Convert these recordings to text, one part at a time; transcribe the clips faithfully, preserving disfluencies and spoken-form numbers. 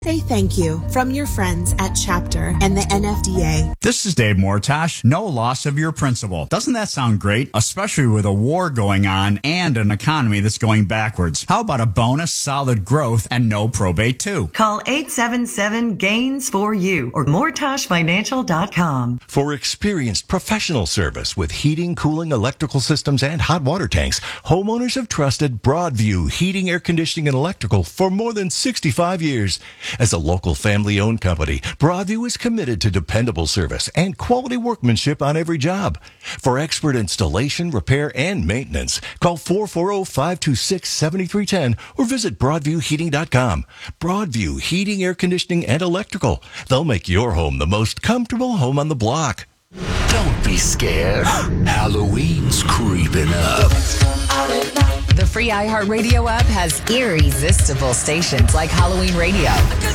Say thank you from your friends at Chapter and the N F D A. This is Dave Mortash. No loss of your principal. Doesn't that sound great? Especially with a war going on and an economy that's going backwards. How about a bonus, solid growth, and no probate too? Call eight seven seven, GAINS for you or mortash financial dot com. For experienced professional service with heating, cooling, electrical systems, and hot water tanks, homeowners have trusted Broadview Heating, Air Conditioning, and Electrical for more than sixty-five years. As a local family-owned company, Broadview is committed to dependable service and quality workmanship on every job. For expert installation, repair, and maintenance, call four four zero, five two six, seven three one zero or visit broadview heating dot com. Broadview Heating, Air Conditioning, and Electrical. They'll make your home the most comfortable home on the block. Don't be scared. Halloween's creeping up. The free iHeartRadio app has irresistible stations like Halloween Radio.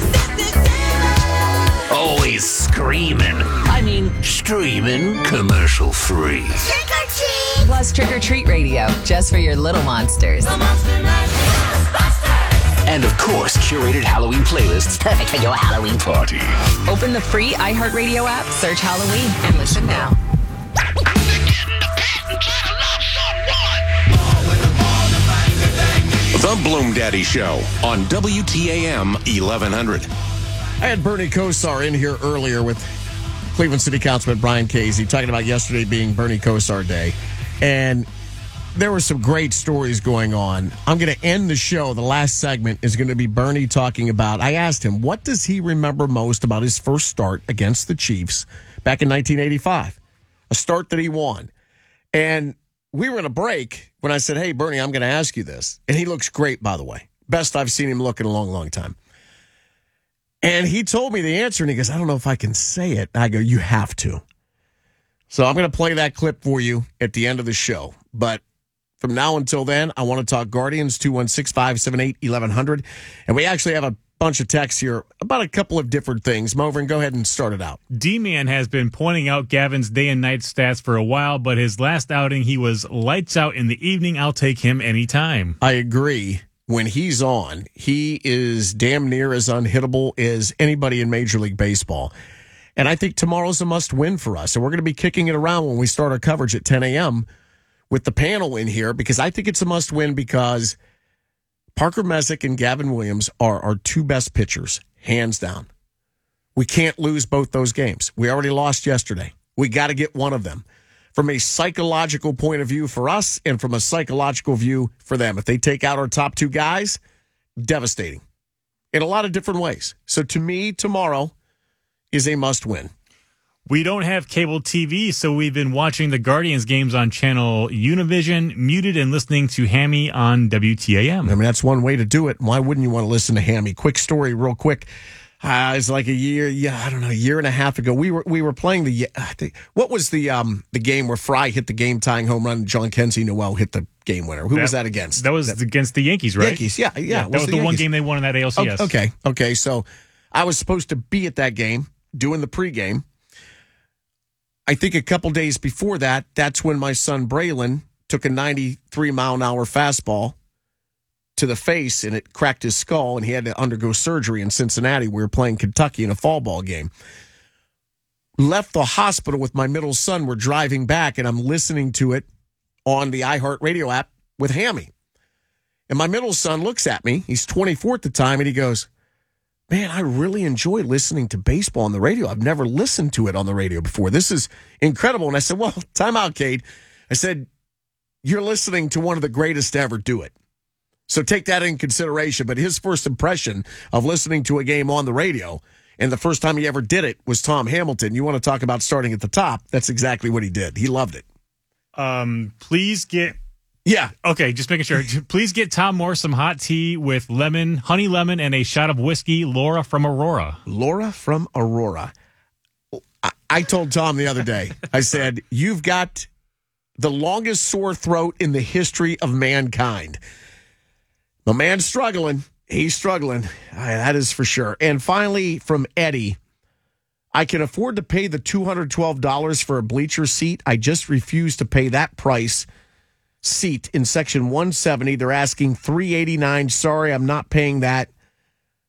Always screaming. I mean, streaming commercial free. Trick or treat! Plus Trick or Treat Radio, just for your little monsters. And of course, curated Halloween playlists perfect for your Halloween party. Open the free iHeartRadio app, search Halloween, and listen now. The Bloom Daddy Show on W T A M eleven hundred. I had Bernie Kosar in here earlier with Cleveland City Councilman Brian Casey talking about yesterday being Bernie Kosar Day. And there were some great stories going on. I'm going to end the show. The last segment is going to be Bernie talking about, I asked him, what does he remember most about his first start against the Chiefs back in nineteen eighty-five? A start that he won. And we were in a break when I said, hey, Bernie, I'm going to ask you this. And he looks great, by the way. Best I've seen him look in a long, long time. And he told me the answer, and he goes, I don't know if I can say it. I go, you have to. So I'm going to play that clip for you at the end of the show. But from now until then, I want to talk Guardians, two one six, five seven eight, eleven hundred. And we actually have a bunch of texts here about a couple of different things. Movern, go ahead and start it out. D-Man has been pointing out Gavin's day and night stats for a while, but his last outing, he was lights out in the evening. I'll take him anytime. I agree. When he's on, he is damn near as unhittable as anybody in Major League Baseball. And I think tomorrow's a must-win for us. And we're going to be kicking it around when we start our coverage at ten a.m. with the panel in here, because I think it's a must-win because Parker Messick and Gavin Williams are our two best pitchers, hands down. We can't lose both those games. We already lost yesterday. We got to get one of them. From a psychological point of view for us and from a psychological view for them. If they take out our top two guys, devastating in a lot of different ways. So to me, tomorrow is a must-win. We don't have cable T V, so we've been watching the Guardians games on channel Univision, muted and listening to Hammy on W T A M. I mean, that's one way to do it. Why wouldn't you want to listen to Hammy? Quick story, real quick. Uh, it's like a year, yeah, I don't know, a year and a half ago. We were we were playing the uh, what was the um the game where Fry hit the game tying home run, and John Kenzie Noel hit the game winner. Who that, was that against? That was that, against the Yankees, right? Yankees, yeah, yeah. yeah that was, was the, the one game they won in that A L C S. Okay, okay. So I was supposed to be at that game doing the pregame. I think a couple days before that, that's when my son Braylon took a ninety-three mile an hour fastball to the face, and it cracked his skull, and he had to undergo surgery in Cincinnati. We were playing Kentucky in a fall ball game. Left the hospital with my middle son. We're driving back, and I'm listening to it on the iHeartRadio app with Hammy. And my middle son looks at me. He's twenty-four at the time, and he goes, man, I really enjoy listening to baseball on the radio. I've never listened to it on the radio before. This is incredible. And I said, well, time out, Cade. I said, you're listening to one of the greatest to ever do it. So take that in consideration. But his first impression of listening to a game on the radio, and the first time he ever did it, was Tom Hamilton. You want to talk about starting at the top? That's exactly what he did. He loved it. Um, please get... Yeah. Okay, just making sure. Please get Tom Moore some hot tea with lemon, honey lemon, and a shot of whiskey. Laura from Aurora. Laura from Aurora. I, I told Tom the other day, I said, you've got the longest sore throat in the history of mankind. The man's struggling. He's struggling. That is for sure. And finally, from Eddie, I can afford to pay the two hundred twelve dollars for a bleacher seat. I just refuse to pay that price. Seat in section one seventy. They're asking three eighty-nine. Sorry, I'm not paying that.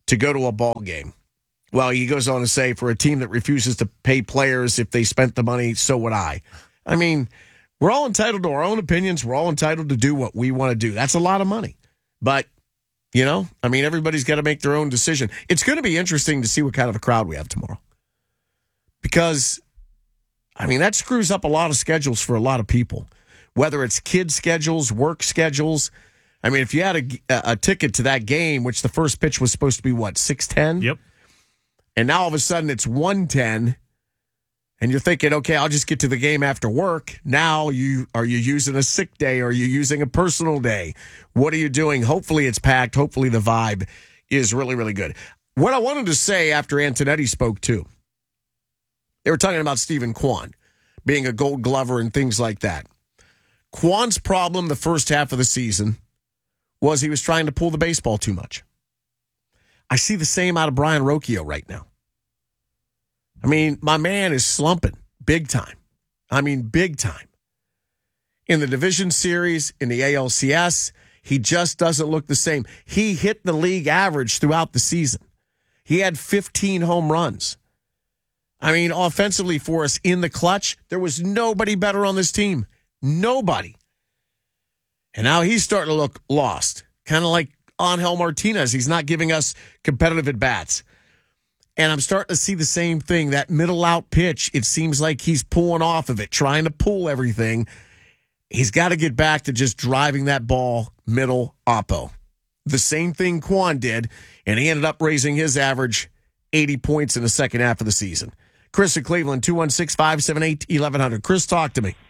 to go to a ball game. Well, he goes on to say, for a team that refuses to pay players if they spent the money, so would I. I mean, we're all entitled to our own opinions. We're all entitled to do what we want to do. That's a lot of money. But, you know, I mean, everybody's got to make their own decision. It's going to be interesting to see what kind of a crowd we have tomorrow. Because, I mean, that screws up a lot of schedules for a lot of people, whether it's kids' schedules, work schedules. I mean, if you had a, a ticket to that game, which the first pitch was supposed to be, what, six ten? Yep. And now all of a sudden it's one ten, and you're thinking, okay, I'll just get to the game after work. Now, you are you using a sick day? Or are you using a personal day? What are you doing? Hopefully it's packed. Hopefully the vibe is really, really good. What I wanted to say after Antonetti spoke, too, they were talking about Stephen Kwan being a gold glover and things like that. Kwan's problem the first half of the season was he was trying to pull the baseball too much. I see the same out of Brian Rocchio right now. I mean, my man is slumping big time. I mean, big time. In the division series, in the A L C S, he just doesn't look the same. He hit the league average throughout the season. He had fifteen home runs. I mean, offensively for us in the clutch, there was nobody better on this team. Nobody. And now he's starting to look lost. Kind of like Angel Martinez. He's not giving us competitive at-bats. And I'm starting to see the same thing. That middle out pitch, it seems like he's pulling off of it, trying to pull everything. He's got to get back to just driving that ball middle oppo. The same thing Kwan did, and he ended up raising his average eighty points in the second half of the season. Chris in Cleveland, two one six, five seven eight, eleven hundred. Chris, talk to me.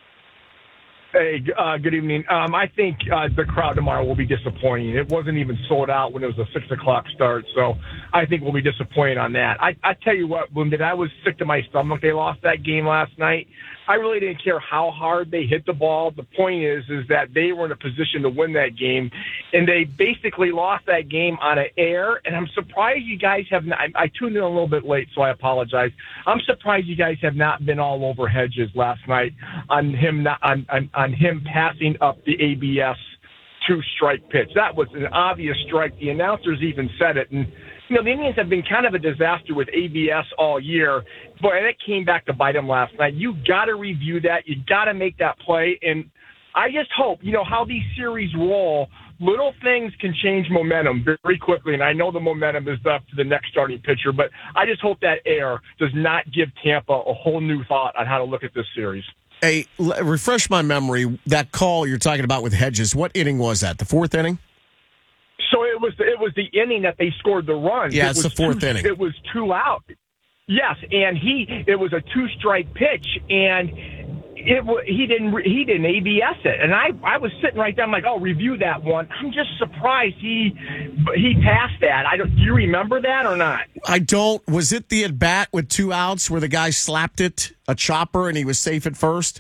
Hey, uh, good evening. Um, I think uh, the crowd tomorrow will be disappointing. It wasn't even sold out when it was a six o'clock start, so I think we'll be disappointed on that. I, I tell you what, Bloom, that I was sick to my stomach. They lost that game last night. I really didn't care how hard they hit the ball. The point is, is that they were in a position to win that game, and they basically lost that game on an air. And I'm surprised you guys have not. I, I tuned in a little bit late, so I apologize. I'm surprised you guys have not been all over Hedges last night on him not on on, on him passing up the A B S two strike pitch. That was an obvious strike. The announcers even said it, and. You know, the Indians have been kind of a disaster with A B S all year. Boy, and it came back to bite them last night. You got to review that. You got to make that play. And I just hope, you know, how these series roll, little things can change momentum very quickly. And I know the momentum is up to the next starting pitcher, but I just hope that air does not give Tampa a whole new thought on how to look at this series. Hey, refresh my memory. That call you're talking about with Hedges, what inning was that? The fourth inning? So it was it was the inning that they scored the run. Yeah, it it's was the fourth two, inning. It was two out. Yes, and he it was a two strike pitch, and it he didn't he didn't A B S it, and I I was sitting right there. I'm like, oh, review that one. I'm just surprised he he passed that. I don't. Do you remember that or not? I don't. Was it the at bat with two outs where the guy slapped it a chopper and he was safe at first?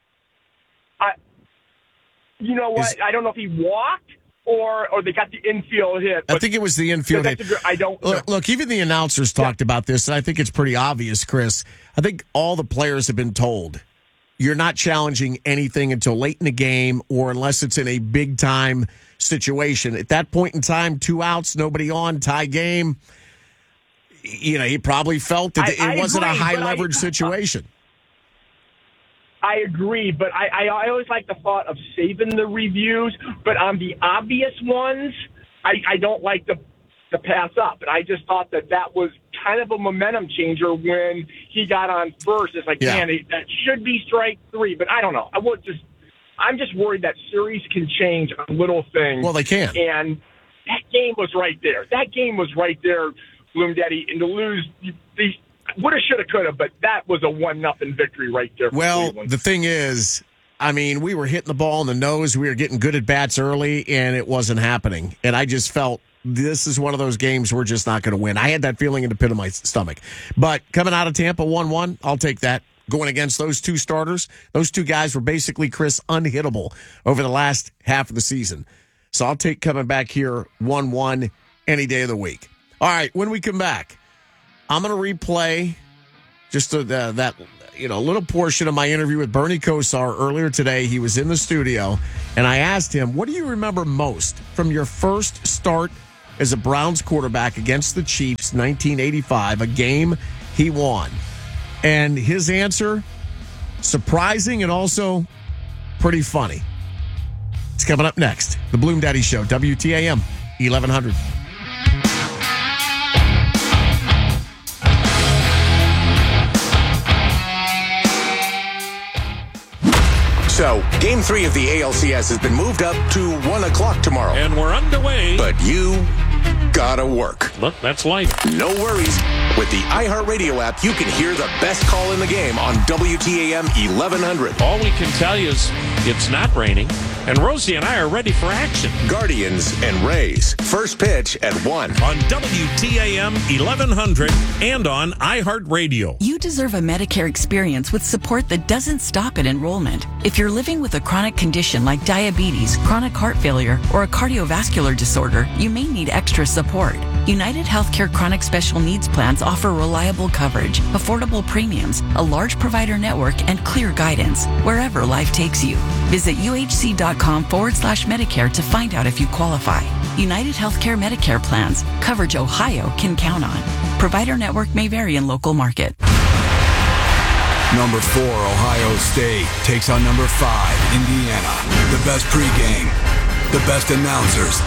I. You know what? Is, I don't know if he walked. Or, or they got the infield hit. I think it was the infield hit. A, I don't look, look, even the announcers talked yeah. about this, and I think it's pretty obvious, Chris. I think all the players have been told you're not challenging anything until late in the game or unless it's in a big-time situation. At that point in time, two outs, nobody on, tie game. You know, he probably felt that I, it I wasn't agree, a high-leverage situation. I agree, but I, I, I always like the thought of saving the reviews. But on the obvious ones, I, I don't like the the pass up. And I just thought that that was kind of a momentum changer when he got on first. It's like, yeah. man, that should be strike three. But I don't know. I would just, I'm just worried that series can change on little things. Well, they can. And that game was right there. That game was right there, Bloom Daddy. And to lose these. Woulda, shoulda, coulda, but that was a one nothing victory right there. For well, Cleveland. The thing is, I mean, we were hitting the ball in the nose. We were getting good at bats early, and it wasn't happening. And I just felt this is one of those games we're just not going to win. I had that feeling in the pit of my stomach. But coming out of Tampa one one, I'll take that. Going against those two starters, those two guys were basically, Chris, unhittable over the last half of the season. So I'll take coming back here one one any day of the week. All right, when we come back, I'm going to replay just a, uh, that you know little portion of my interview with Bernie Kosar earlier today. He was in the studio, and I asked him, what do you remember most from your first start as a Browns quarterback against the Chiefs, nineteen eighty-five, a game he won. And his answer, surprising and also pretty funny. It's coming up next. The Bloom Daddy Show, W T A M, eleven hundred. So, game three of the A L C S has been moved up to one o'clock tomorrow. And we're underway. But you gotta work. Look, that's life. No worries. With the iHeartRadio app, you can hear the best call in the game on W T A M eleven hundred. All we can tell you is it's not raining, and Rosie and I are ready for action. Guardians and Rays. First pitch at one. On W T A M eleven hundred and on iHeartRadio. You deserve a Medicare experience with support that doesn't stop at enrollment. If you're living with a chronic condition like diabetes, chronic heart failure, or a cardiovascular disorder, you may need extra support. United Healthcare Chronic Special Needs Plans offer reliable coverage, affordable premiums, a large provider network, and clear guidance wherever life takes you. Visit uhc.com forward slash Medicare to find out if you qualify. United Healthcare Medicare plans. Coverage Ohio can count on. Provider network may vary in local market. Number four, Ohio State takes on number five, Indiana. The best pregame, the best announcers.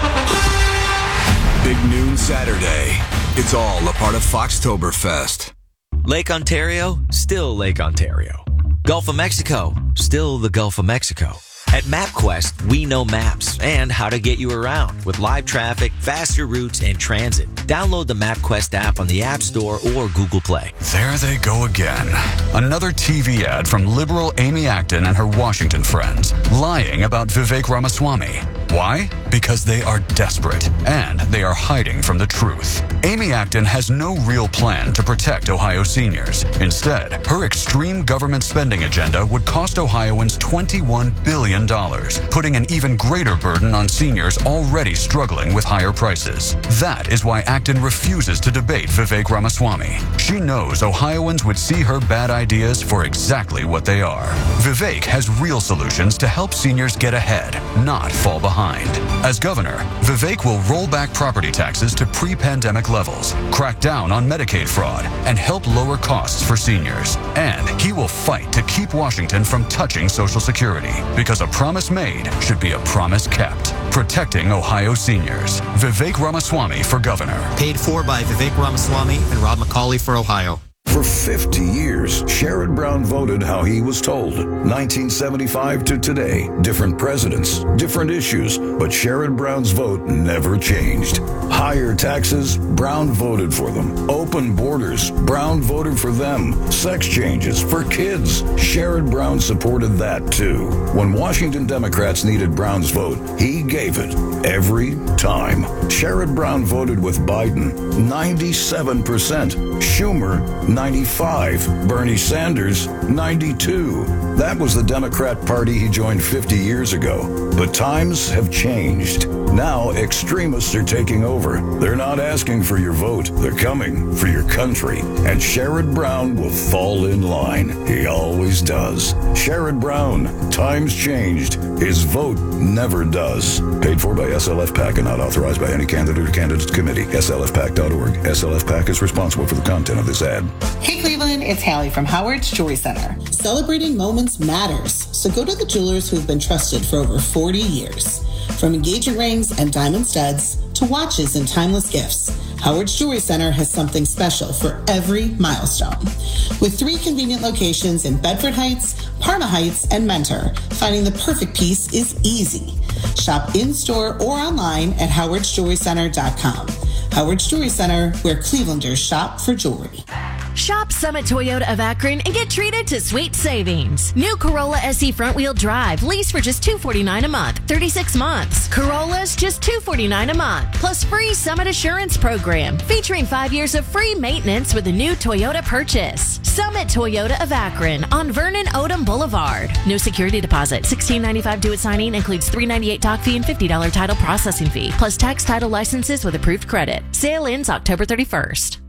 Big noon Saturday. It's all a part of Foxtoberfest. Lake Ontario, still Lake Ontario. Gulf of Mexico, still the Gulf of Mexico. At MapQuest, we know maps and how to get you around with live traffic, faster routes, and transit. Download the MapQuest app on the App Store or Google Play. There they go again. Another T V ad from liberal Amy Acton and her Washington friends, lying about Vivek Ramaswamy. Why? Because they are desperate, and they are hiding from the truth. Amy Acton has no real plan to protect Ohio seniors. Instead, her extreme government spending agenda would cost Ohioans twenty-one billion dollars, putting an even greater burden on seniors already struggling with higher prices. That is why Acton refuses to debate Vivek Ramaswamy. She knows Ohioans would see her bad ideas for exactly what they are. Vivek has real solutions to help seniors get ahead, not fall behind. As governor, Vivek will roll back property taxes to pre-pandemic levels, crack down on Medicaid fraud, and help lower costs for seniors. And he will fight to keep Washington from touching Social Security, because a promise made should be a promise kept. Protecting Ohio seniors. Vivek Ramaswamy for governor. Paid for by Vivek Ramaswamy and Rob McCauley for Ohio. For fifty years, Sherrod Brown voted how he was told. nineteen seventy-five to today, different presidents, different issues, but Sherrod Brown's vote never changed. Higher taxes, Brown voted for them. Open borders, Brown voted for them. Sex changes for kids, Sherrod Brown supported that too. When Washington Democrats needed Brown's vote, he gave it every time. Sherrod Brown voted with Biden, ninety-seven percent. Schumer, ninety-five. Bernie Sanders, ninety-two. That was the Democrat Party he joined fifty years ago. But times have changed. Now extremists are taking over. They're not asking for your vote. They're coming for your country. And Sherrod Brown will fall in line. He always does. Sherrod Brown, times changed. His vote never does. Paid for by S L F PAC and not authorized by any candidate or candidates committee. S L F PAC dot org. S L F PAC is responsible for the content of this ad. Hey Cleveland, it's Hallie from Howard's Jewelry Center. Celebrating moments matters, so go to the jewelers who've been trusted for over forty years. From engagement rings and diamond studs to watches and timeless gifts, Howard's Jewelry Center has something special for every milestone. With three convenient locations in Bedford Heights, Parma Heights, and Mentor, finding the perfect piece is easy. Shop in-store or online at howards jewelry center dot com. Howard's Jewelry Center, where Clevelanders shop for jewelry. Shop Summit Toyota of Akron and get treated to sweet savings. New Corolla S E front-wheel drive, lease for just two hundred forty-nine dollars a month, thirty-six months. Corolla's just two hundred forty-nine dollars a month, plus free Summit Assurance Program, featuring five years of free maintenance with a new Toyota purchase. Summit Toyota of Akron on Vernon Odom Boulevard. No security deposit, sixteen ninety-five due at signing, includes three ninety-eight doc fee and fifty dollars title processing fee, plus tax title licenses with approved credit. Sale ends October thirty-first.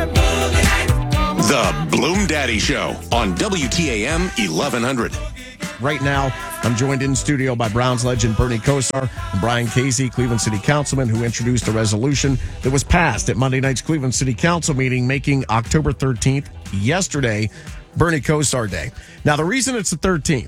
The Bloom Daddy Show on W T A M eleven hundred. right now, I'm joined in studio by Browns legend Bernie Kosar and Brian Casey, Cleveland City Councilman, who introduced a resolution that was passed at Monday night's Cleveland City Council meeting, making October thirteenth, yesterday, Bernie Kosar Day. Now, the reason it's the thirteenth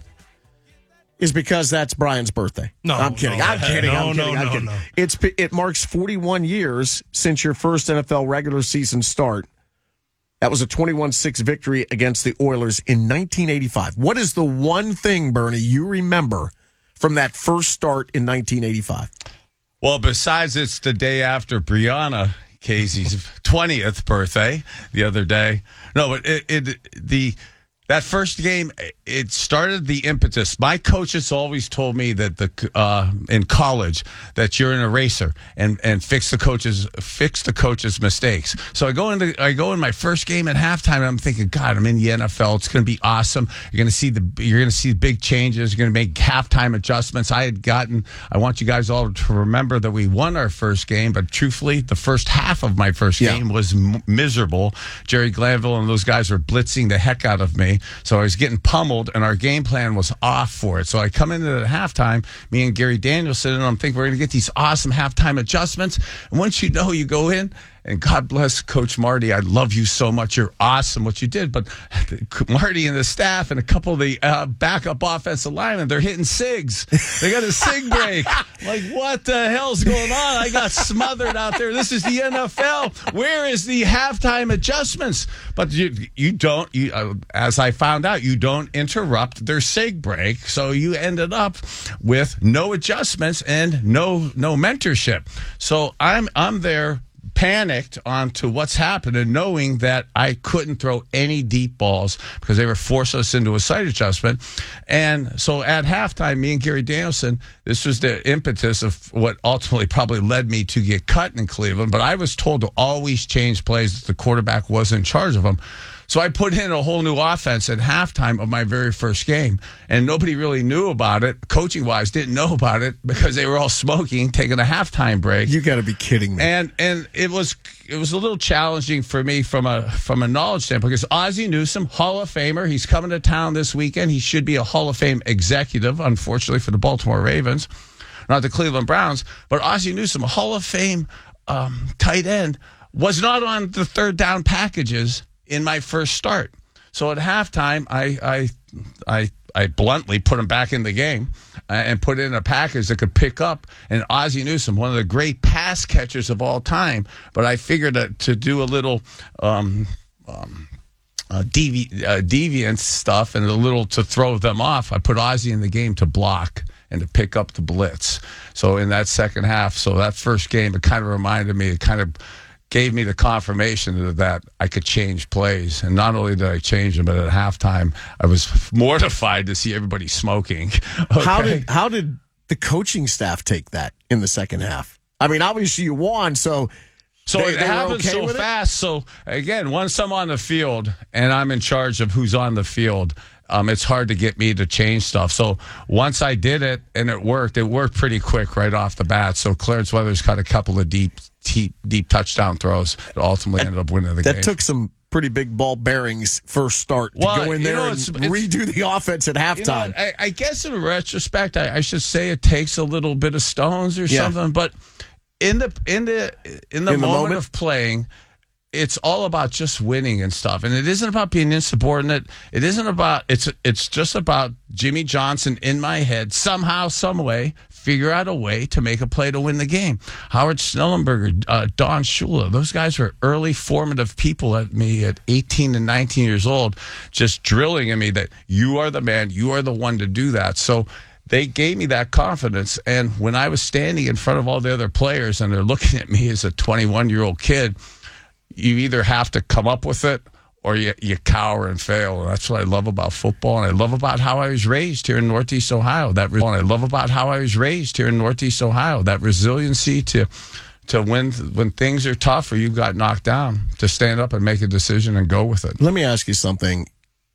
is because that's Brian's birthday. No, I'm kidding. no, I'm kidding. no, I'm kidding. no, I'm no, kidding. no. It's it marks forty-one years since your first N F L regular season start. That was a twenty-one six victory against the Oilers in nineteen eighty-five. What is the one thing, Bernie, you remember from that first start in nineteen eighty-five? Well, besides it's the day after Brianna Casey's twentieth birthday the other day. No, but it, it the that first game, it started the impetus. My coaches always told me that the uh, in college that you're an eraser and, and fix the coaches fix the coaches' mistakes. So I go into I go in my first game at halftime and I'm thinking, God, I'm in the N F L. It's going to be awesome. You're going to see the you're going to see big changes. You're going to make halftime adjustments. I had gotten. I want you guys all to remember that we won our first game, but truthfully, the first half of my first Yeah. game was m- miserable. Jerry Glanville and those guys were blitzing the heck out of me. So I was getting pummeled, and our game plan was off for it. So I come into the halftime, me and Gary Danielson, and I'm thinking we're going to get these awesome halftime adjustments. And once you know, you go in, and God bless Coach Marty. I love you so much. You're awesome what you did. But Marty and the staff and a couple of the uh, backup offensive linemen, they're hitting SIGs. They got a SIG break. Like, what the hell's going on? I got smothered out there. This is the N F L. Where is the halftime adjustments? But you you don't, you, uh, as I found out, you don't interrupt their SIG break. So you ended up with no adjustments and no no mentorship. So I'm I'm there panicked onto what's happening, knowing that I couldn't throw any deep balls because they were forcing us into a sight adjustment. And so at halftime, me and Gary Danielson, this was the impetus of what ultimately probably led me to get cut in Cleveland. But I was told to always change plays if the quarterback was in charge of them. So I put in a whole new offense at halftime of my very first game, and nobody really knew about it. Coaching-wise, didn't know about it because they were all smoking, taking a halftime break. You got to be kidding me. And and it was it was a little challenging for me from a from a knowledge standpoint because Ozzie Newsome, Hall of Famer, he's coming to town this weekend. He should be a Hall of Fame executive, unfortunately for the Baltimore Ravens, not the Cleveland Browns. But Ozzie Newsome, a Hall of Fame um, tight end, was not on the third down packages in my first start. So at halftime, I I I, I bluntly put him back in the game uh, and put in a package that could pick up. And Ozzie Newsome, one of the great pass catchers of all time, but I figured that to do a little um, um, uh, devi- uh, deviant stuff and a little to throw them off, I put Ozzie in the game to block and to pick up the blitz. So in that second half, so that first game, it kind of reminded me, it kind of gave me the confirmation that I could change plays. And not only did I change them, but at halftime, I was mortified to see everybody smoking. Okay. How did how did the coaching staff take that in the second half? I mean, obviously you won, so So they, it they happens okay so with fast. So again, once I'm on the field and I'm in charge of who's on the field, um, it's hard to get me to change stuff. So once I did it and it worked, it worked pretty quick right off the bat. So Clarence Weathers got a couple of deep, deep, deep touchdown throws that ultimately ended up winning the that game. took some pretty big ball bearings first start to Well, go in you there know, and it's- it's- redo the offense at halftime. You know, I, I guess in retrospect, I, I should say it takes a little bit of stones or Yeah. something. But in the in the in the, In the moment, moment? of playing, it's all about just winning and stuff. And it isn't about being insubordinate. It isn't about it's it's just about Jimmy Johnson in my head somehow, some way, figure out a way to make a play to win the game. Howard Snellenberger, uh, Don Shula, those guys were early formative people at me at eighteen and nineteen years old, just drilling in me that you are the man, you are the one to do that. So they gave me that confidence. And when I was standing in front of all the other players and they're looking at me as a twenty-one-year-old kid, you either have to come up with it or you, you cower and fail. And that's what I love about football. And I love about how I was raised here in Northeast Ohio. That and I love about how I was raised here in Northeast Ohio. That resiliency to to when when things are tough or you got knocked down, to stand up and make a decision and go with it. Let me ask you something.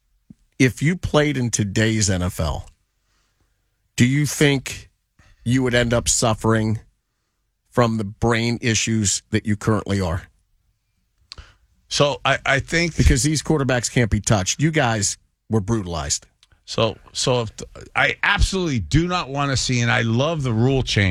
If you played in today's N F L, do you think you would end up suffering from the brain issues that you currently are? So I, I think because these quarterbacks can't be touched. You guys were brutalized. So, so if I absolutely do not want to see, and I love the rule change.